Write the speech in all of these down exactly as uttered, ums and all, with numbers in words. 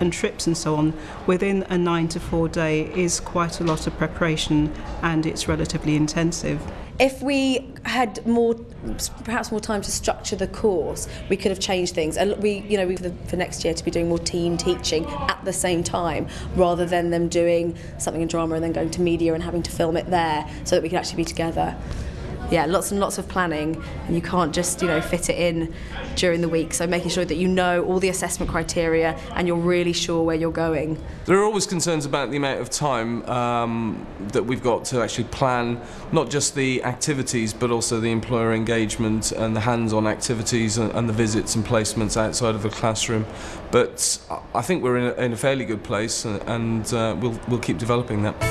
and trips and so on, within a nine to four day is quite a lot of preparation, and it's relatively intensive. If we had more, perhaps more time to structure the course, we could have changed things. And we, you know, we for next year to be doing more team teaching at the same time, rather than them doing something in drama and then going to media and having to film it there, so that we could actually be together. Yeah, lots and lots of planning, and you can't just, you know, fit it in during the week. So making sure that you know all the assessment criteria and you're really sure where you're going. There are always concerns about the amount of time um, that we've got to actually plan not just the activities but also the employer engagement and the hands-on activities and, and the visits and placements outside of a classroom. But I think we're in a, in a fairly good place, and uh, we'll, we'll keep developing that.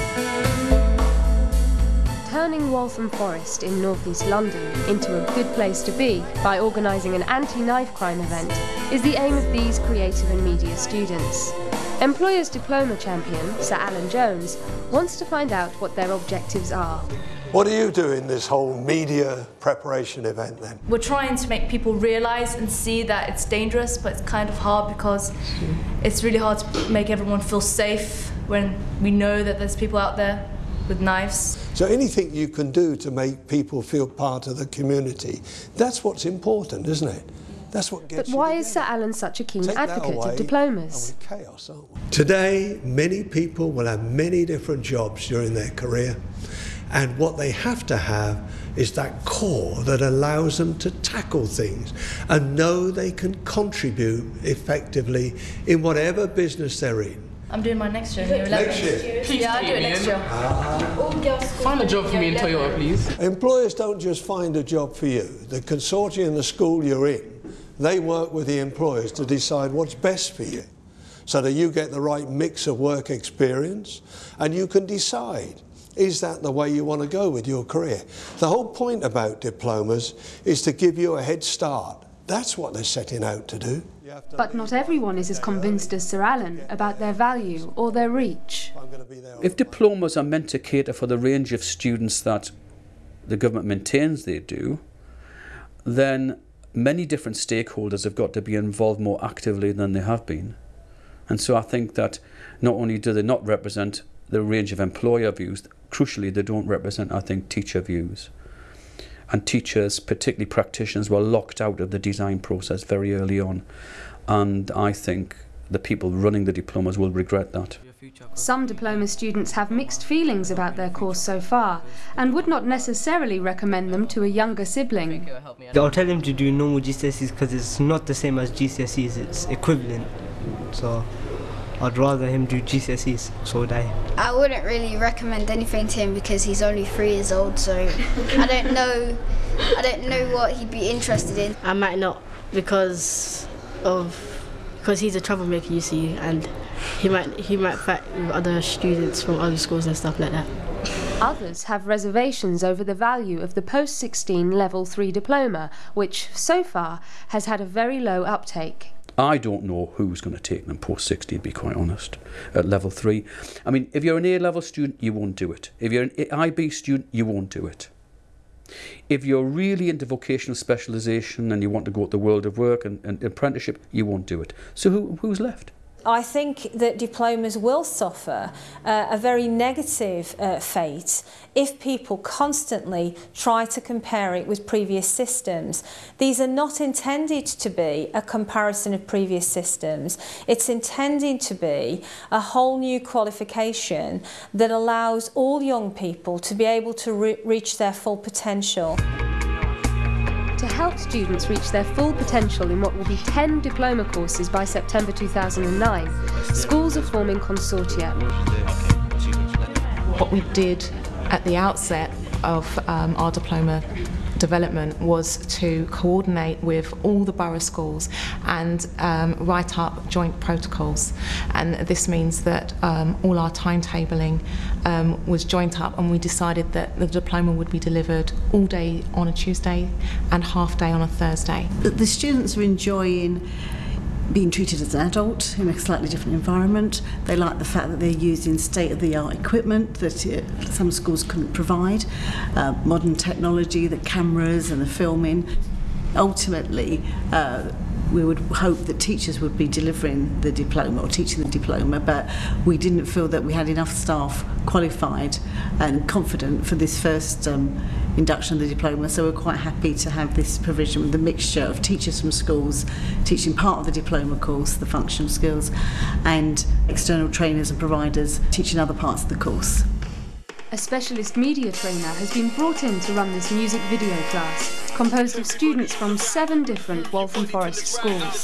Turning Waltham Forest in northeast London into a good place to be by organising an anti-knife crime event is the aim of these creative and media students. Employers Diploma champion Sir Alan Jones wants to find out what their objectives are. What do you do in this whole media preparation event then? We're trying to make people realise and see that it's dangerous, but it's kind of hard because it's really hard to make everyone feel safe when we know that there's people out there with knives. So anything you can do to make people feel part of the community, that's what's important, isn't it? That's what gets But why you is Sir Alan such a keen Take advocate away, of diplomas? And we're chaos, aren't we? Today, many people will have many different jobs during their career, and what they have to have is that core that allows them to tackle things and know they can contribute effectively in whatever business they're in. I'm doing my next year in year eleven. Next year? Please yeah, I'll do it next year. Ah. Find a job for me in Toyota, please. Employers don't just find a job for you. The consortium, the school you're in, they work with the employers to decide what's best for you, so that you get the right mix of work experience, and you can decide, is that the way you want to go with your career? The whole point about diplomas is to give you a head start. That's what they're setting out to do. But not everyone is as convinced as Sir Alan about their value or their reach. If diplomas are meant to cater for the range of students that the government maintains they do, then many different stakeholders have got to be involved more actively than they have been. And so I think that not only do they not represent the range of employer views, crucially they don't represent, I think, teacher views. And teachers, particularly practitioners, were locked out of the design process very early on. And I think the people running the diplomas will regret that. Some diploma students have mixed feelings about their course so far and would not necessarily recommend them to a younger sibling. I'll tell him to do normal G C S Es because it's not the same as G C S Es, it's equivalent. So I'd rather him do G C S Es, so would I. I wouldn't really recommend anything to him because he's only three years old, so I don't know I don't know what he'd be interested in. I might not because of because he's a troublemaker, you see, and he might he might fight with other students from other schools and stuff like that. Others have reservations over the value of the post sixteen level three diploma, which so far has had a very low uptake. I don't know who's going to take them post sixteen, to be quite honest, at level three. I mean, if you're an A-level student, you won't do it. If you're an I B student, you won't do it. If you're really into vocational specialisation and you want to go to the world of work and, and apprenticeship, you won't do it. So who, who's left? I think that diplomas will suffer uh, a very negative uh, fate if people constantly try to compare it with previous systems. These are not intended to be a comparison of previous systems. It's intended to be a whole new qualification that allows all young people to be able to re reach their full potential. To help students reach their full potential in what will be ten diploma courses by September two thousand nine, schools are forming consortia. What we did at the outset of um, our diploma development was to coordinate with all the borough schools and um, write up joint protocols, and this means that um, all our timetabling um, was joint up, and we decided that the diploma would be delivered all day on a Tuesday and half day on a Thursday. The, the students are enjoying being treated as an adult in a slightly different environment. They like the fact that they're using state-of-the-art equipment that uh, some schools couldn't provide, uh, modern technology, the cameras and the filming. Ultimately, uh, we would hope that teachers would be delivering the diploma or teaching the diploma, but we didn't feel that we had enough staff qualified and confident for this first um, induction of the diploma, so we're quite happy to have this provision with the mixture of teachers from schools teaching part of the diploma course, the functional skills, and external trainers and providers teaching other parts of the course. A specialist media trainer has been brought in to run this music video class, composed of students from seven different Waltham Forest schools.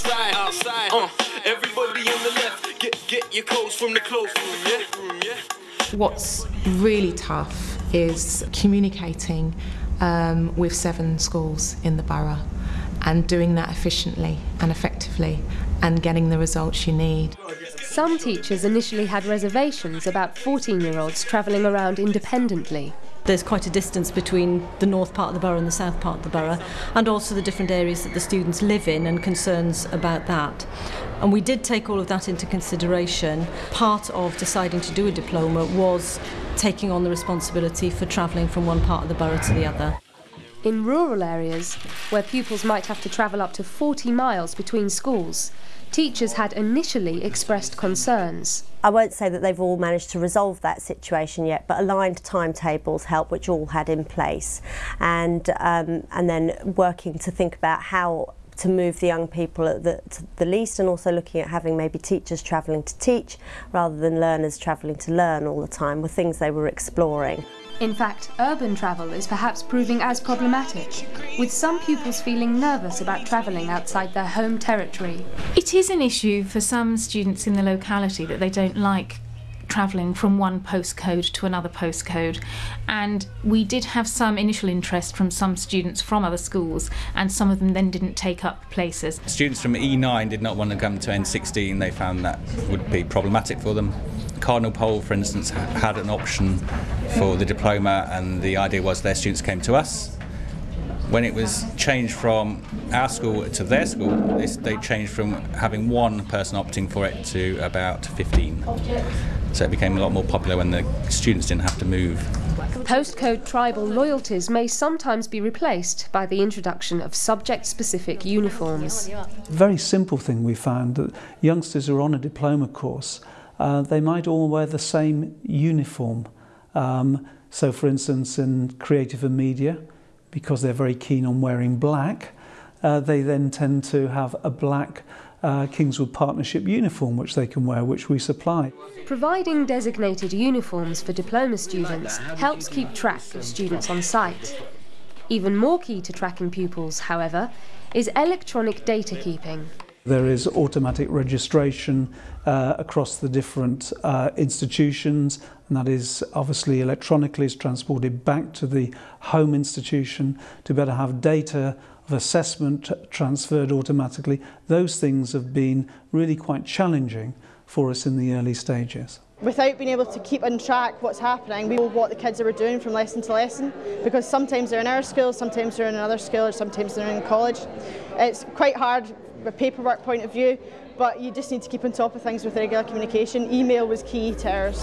What's really tough is communicating um, with seven schools in the borough and doing that efficiently and effectively and getting the results you need. Some teachers initially had reservations about fourteen-year-olds travelling around independently. There's quite a distance between the north part of the borough and the south part of the borough, and also the different areas that the students live in and concerns about that. And we did take all of that into consideration. Part of deciding to do a diploma was taking on the responsibility for travelling from one part of the borough to the other. In rural areas, where pupils might have to travel up to forty miles between schools, teachers had initially expressed concerns. I won't say that they've all managed to resolve that situation yet, but aligned timetables help, which all had in place, and um, and then working to think about how to move the young people at the, to the least, and also looking at having maybe teachers travelling to teach rather than learners travelling to learn all the time, were things they were exploring. In fact, urban travel is perhaps proving as problematic, with some pupils feeling nervous about travelling outside their home territory. It is an issue for some students in the locality that they don't like travelling from one postcode to another postcode, and we did have some initial interest from some students from other schools, and some of them then didn't take up places. Students from E nine did not want to come to N sixteen, they found that would be problematic for them. Cardinal Pole, for instance, had an option for the diploma, and the idea was their students came to us. When it was changed from our school to their school, they changed from having one person opting for it to about fifteen. So it became a lot more popular when the students didn't have to move. Postcode tribal loyalties may sometimes be replaced by the introduction of subject-specific uniforms. A very simple thing we found, that youngsters who are on a diploma course, uh, they might all wear the same uniform. Um, so for instance, in creative and media, because they're very keen on wearing black, uh, they then tend to have a black uh, Kingswood Partnership uniform which they can wear, which we supply. Providing designated uniforms for diploma students helps keep track of students on site. Even more key to tracking pupils, however, is electronic data keeping. There is automatic registration uh, across the different uh, institutions, and that is obviously electronically is transported back to the home institution to be able to have data of assessment transferred automatically. Those things have been really quite challenging for us in the early stages. Without being able to keep on track what's happening, we know what the kids are doing from lesson to lesson, because sometimes they're in our school, sometimes they're in another school, or sometimes they're in college. It's quite hard from a paperwork point of view, but you just need to keep on top of things with regular communication. Email was key to ours.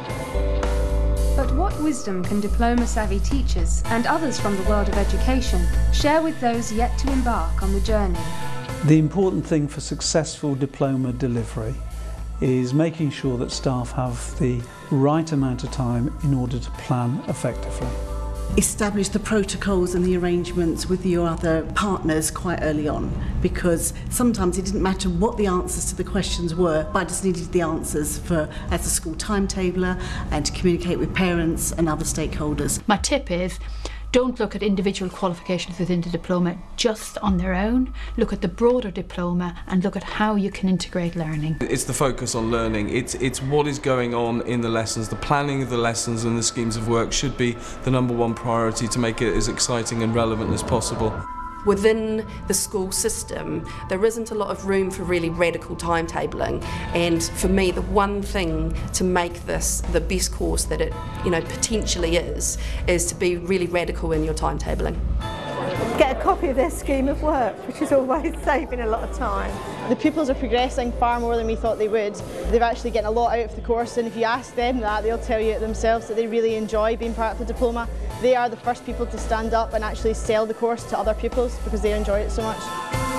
But what wisdom can diploma-savvy teachers and others from the world of education share with those yet to embark on the journey? The important thing for successful diploma delivery is making sure that staff have the right amount of time in order to plan effectively. Establish the protocols and the arrangements with your other partners quite early on, because sometimes it didn't matter what the answers to the questions were, but I just needed the answers for as a school timetabler and to communicate with parents and other stakeholders. My tip is, don't look at individual qualifications within the diploma just on their own. Look at the broader diploma and look at how you can integrate learning. It's the focus on learning. It's, it's what is going on in the lessons. The planning of the lessons and the schemes of work should be the number one priority to make it as exciting and relevant as possible. Within the school system, there isn't a lot of room for really radical timetabling, and for me the one thing to make this the best course that it you know potentially is, is to be really radical in your timetabling. Get a copy of their scheme of work, which is always saving a lot of time. The pupils are progressing far more than we thought they would. They're actually getting a lot out of the course, and if you ask them that, they'll tell you themselves that they really enjoy being part of the diploma. They are the first people to stand up and actually sell the course to other pupils because they enjoy it so much.